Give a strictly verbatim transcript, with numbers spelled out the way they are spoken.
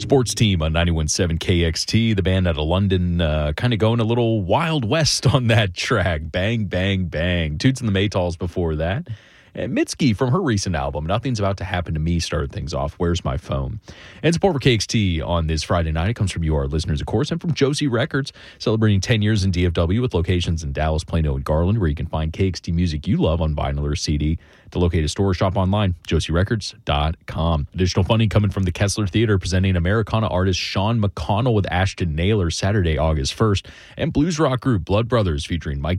Sports Team on ninety-one point seven K X T. The band out of London uh, kind of going a little Wild West on that track. Bang, bang, bang. Toots and the Maytals before that. And Mitski from her recent album, Nothing's About to Happen to Me, started things off. Where's My Phone? And support for K X T on this Friday night. It comes from you, our listeners, of course, and from Josie Records, celebrating ten years in D F W with locations in Dallas, Plano, and Garland, where you can find K X T music you love on vinyl or C D. To locate a store or shop online, josie records dot com. Additional funding coming from the Kessler Theater, presenting Americana artist Sean McConnell with Ashton Naylor Saturday, August first, and blues rock group Blood Brothers featuring Mike